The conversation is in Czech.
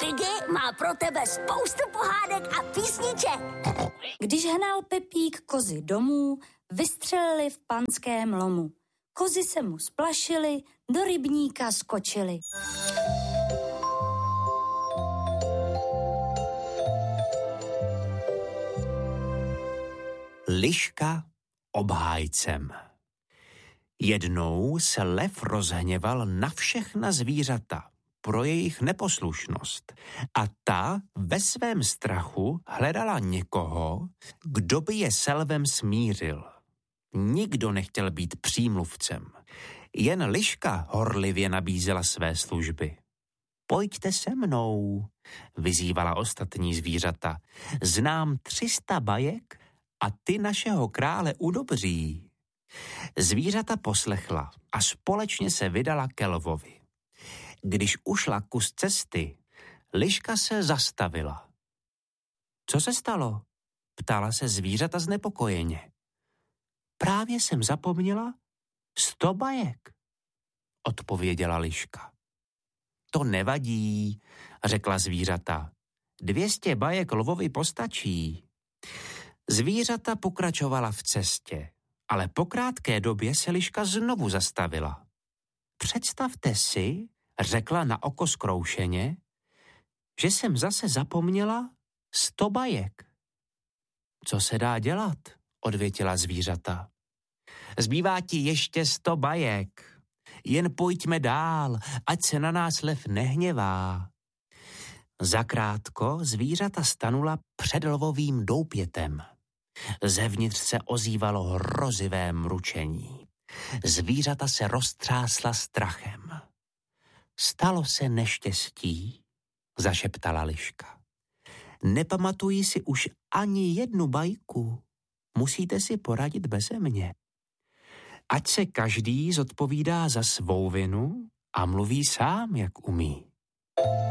Iggy má pro tebe spoustu pohádek a písniček. Když hnal Pepík kozy domů, vystřelili v panském lomu. Kozy se mu splašily, do rybníka skočily. Liška obhájcem. Jednou se lev rozhněval na všechna zvířata pro jejich neposlušnost a ta ve svém strachu hledala někoho, kdo by je se lvem smířil. Nikdo nechtěl být přímluvcem. Jen Liška horlivě nabízela své služby. Pojďte se mnou, vyzývala ostatní zvířata. Znám 300 bajek a ty našeho krále udobří. Zvířata poslechla a společně se vydala ke lvovi. Když ušla kus cesty, Liška se zastavila. Co se stalo? Ptala se zvířata znepokojeně. Právě jsem zapomněla 100 bajek, odpověděla Liška. To nevadí, řekla zvířata. 200 bajek lvovi postačí. Zvířata pokračovala v cestě, ale po krátké době se Liška znovu zastavila. Představte si, řekla na oko zkroušeně, že jsem zase zapomněla 100 bajek. Co se dá dělat? Odvětila zvířata. Zbývá ti ještě 100 bajek. Jen pojďme dál, ať se na nás lev nehněvá. Zakrátko zvířata stanula před lvovým doupětem. Zevnitř se ozývalo hrozivé mručení. Zvířata se roztřásla strachem. Stalo se neštěstí, zašeptala Liška. Nepamatuji si už ani jednu bajku. Musíte si poradit beze mě. Ať se každý zodpovídá za svou vinu a mluví sám, jak umí.